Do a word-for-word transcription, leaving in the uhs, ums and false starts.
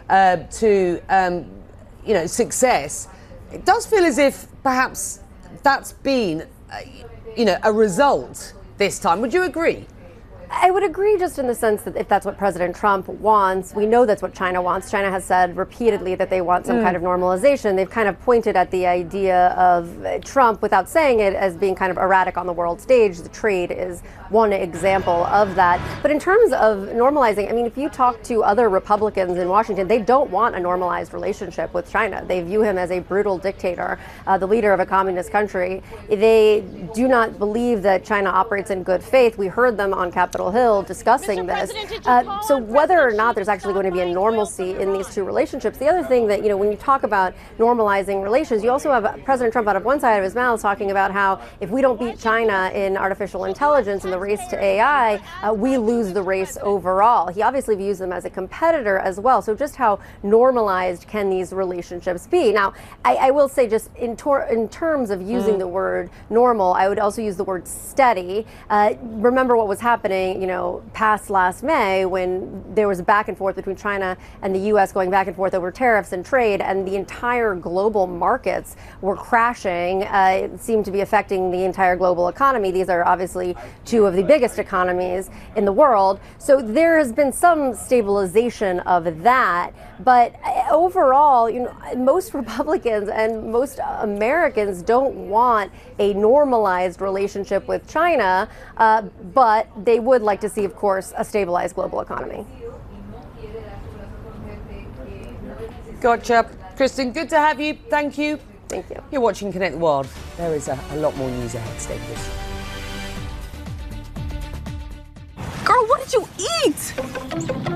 uh, to, um, you know, success, it does feel as if perhaps that's been, uh, you know, a result this time. Would you agree? I would agree, just in the sense that if that's what President Trump wants, we know that's what China wants. China has said repeatedly that they want some mm. kind of normalization. They've kind of pointed at the idea of Trump, without saying it, as being kind of erratic on the world stage. The trade is one example of that. But in terms of normalizing, I mean, if you talk to other Republicans in Washington, they don't want a normalized relationship with China. They view him as a brutal dictator, uh, the leader of a communist country. They do not believe that China operates in good faith. We heard them on Capitol Hill discussing this. Uh, so whether or not there's actually going to be a normalcy in these two relationships, the other thing that, you know, when you talk about normalizing relations, you also have President Trump out of one side of his mouth talking about how if we don't beat China in artificial intelligence in the race to A I, uh, we lose the race overall. He obviously views them as a competitor as well. So just how normalized can these relationships be? Now, I, I will say, just in, tor- in terms of using mm. the word normal, I would also use the word steady. Uh, remember what was happening, you know, past last May, when there was a back and forth between China and the U S going back and forth over tariffs and trade, and the entire global markets were crashing. Uh, it seemed to be affecting the entire global economy. These are obviously two of the biggest economies in the world. So there has been some stabilization of that. But overall, you know, most Republicans and most Americans don't want a normalized relationship with China, uh, but they would like to see, of course, a stabilized global economy. Gotcha. Kristen, good to have you. Thank you. Thank you. You're watching Connect the World. There is a, a lot more news ahead. Stay with us. Girl, what did you eat?